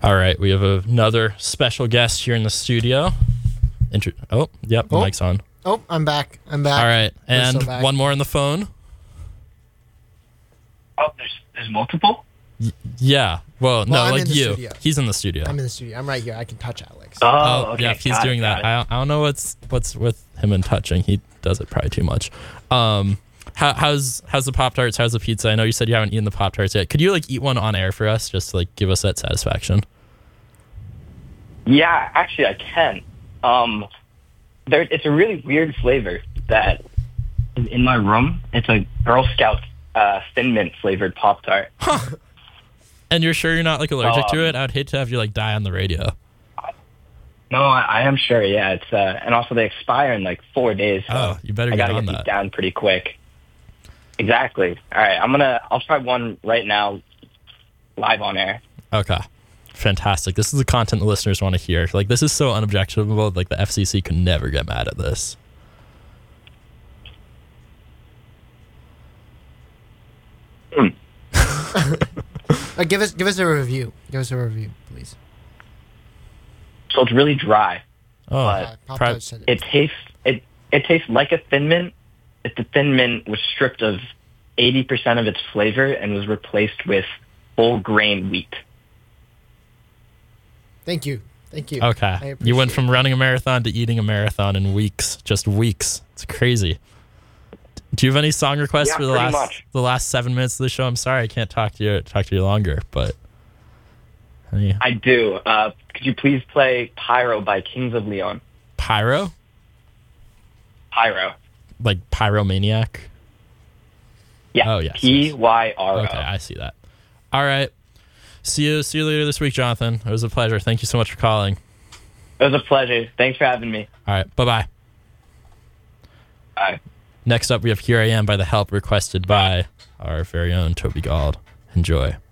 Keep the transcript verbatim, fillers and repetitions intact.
All right, we have another special guest here in the studio. Inter- oh, yep, the Oh. mic's on. Oh, I'm back. I'm back. All right, We're and so back. one more on the phone. Oh, there's there's multiple? Yeah, well, no, Well, I'm like in the you. studio. He's in the studio. I'm in the studio. I'm right here. I can touch Alex. Oh, Oh, okay. yeah, he's got doing it, that. got I, I don't know what's what's with him and touching. He does it probably too much. Um, how, how's how's the Pop Tarts? How's the pizza? I know you said you haven't eaten the Pop Tarts yet. Could you like eat one on air for us, just to, like give us that satisfaction? it. Yeah, actually, I can. Um, there, it's a really weird flavor that is in my room. It's a Girl Scout uh, Thin Mint flavored Pop Tart. And you're sure you're not like allergic to Um, it? I'd hate to have you like die on the radio. No, I, I am sure. Yeah, it's uh, and also they expire in like four days. So Oh, you better I get gotta on get that. these down pretty quick. Exactly. All right, I'm gonna. I'll try one right now, live on air. Okay. Fantastic. This is the content the listeners want to hear. Like, this is so unobjectionable. Like, the F C C could never get mad at this. Uh, give us give us a review. Give us a review, please. So it's really dry. Oh, But Uh, Pop pri- Tarts said It tastes. It it tastes like a Thin Mint. If the Thin Mint was stripped of eighty percent of its flavor and was replaced with whole grain wheat. Thank you. Thank you. I okay. You went appreciate from running a marathon to eating a marathon in weeks. Just weeks. It's crazy. Do you have any song requests Yeah, for the pretty last much. the last seven minutes of the show? I'm sorry I can't talk to you talk to you longer, but any I do. Uh, could you please play Pyro by Kings of Leon? pyro? Pyro. Like pyromaniac? Yeah. Oh, yes, P yes. Y R O. Okay, I see that. All right. See you see you later this week, Jonathan. It was a pleasure. Thank you so much for calling. It was a pleasure. Thanks for having me. All right. Bye-bye. Bye. Next up, we have Here I Am by The Help, requested by our very own Toby Gald. Enjoy.